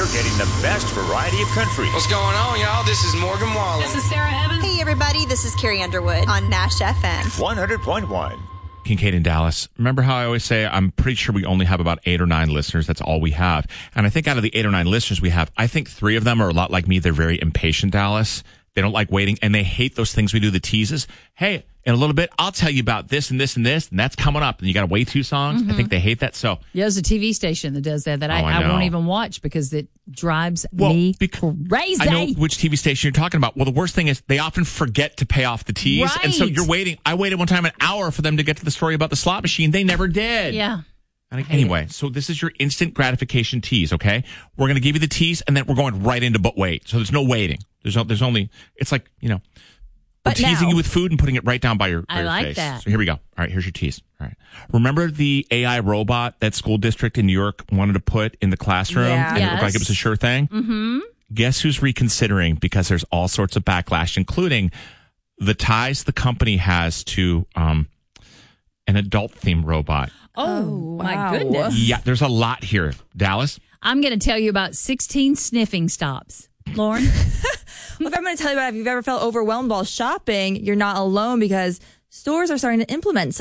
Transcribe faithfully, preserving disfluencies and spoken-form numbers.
getting the best variety of country. What's going on, y'all? This is Morgan Wallen. This is Sarah Evans. Hey, everybody. This is Carrie Underwood on Nash F M. one hundred point one. Kincaid in Dallas. Remember how I always say I'm pretty sure we only have about eight or nine listeners. That's all we have. And I think out of the eight or nine listeners we have, I think three of them are a lot like me. They're very impatient, Dallas. They don't like waiting, and they hate those things we do, the teases. Hey, in a little bit, I'll tell you about this and this and this, and that's coming up. And you got to wait two songs. Mm-hmm. I think they hate that. So yeah, there's a T V station that does that that oh, I, I, I won't even watch because it drives well, me because crazy. I know which T V station you're talking about. Well, the worst thing is they often forget to pay off the tease. Right. And so you're waiting. I waited one time an hour for them to get to the story about the slot machine. They never did. Yeah. Anyway, so this is your instant gratification tease, okay? We're going to give you the tease, and then we're going right into but wait. So there's no waiting. There's no, there's only, it's like, you know, we're But teasing now- you with food and putting it right down by your, by I your like face. that. So here we go. All right, here's your tease. All right. Remember the A I robot that school district in New York wanted to put in the classroom? Yeah. And it looked Yes. like it was a sure thing? Mm-hmm. Guess who's reconsidering because there's all sorts of backlash, including the ties the company has to um, an adult-themed robot. Oh, my wow. goodness. Yeah, there's a lot here. Dallas? I'm going to tell you about sixteen sniffing stops. Lauren? Well, if I'm going to tell you about if you've ever felt overwhelmed while shopping, you're not alone because stores are starting to implement